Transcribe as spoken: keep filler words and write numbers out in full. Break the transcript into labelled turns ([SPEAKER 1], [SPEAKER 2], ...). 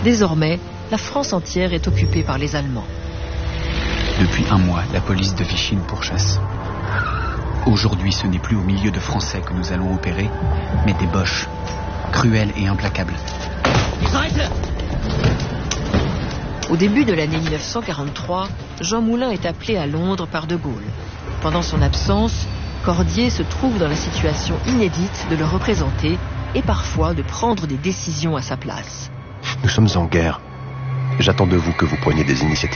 [SPEAKER 1] Désormais, la France entière est occupée par les Allemands.
[SPEAKER 2] Depuis un mois, la police de Vichy nous pourchasse. Aujourd'hui, ce n'est plus au milieu de Français que nous allons opérer, mais des Boches, cruels et implacables.
[SPEAKER 1] Au début de l'année mille neuf cent quarante-trois, Jean Moulin est appelé à Londres par De Gaulle. Pendant son absence, Cordier se trouve dans la situation inédite de le représenter et parfois de prendre des décisions à sa place.
[SPEAKER 3] Nous sommes en guerre. J'attends de vous que vous preniez des initiatives.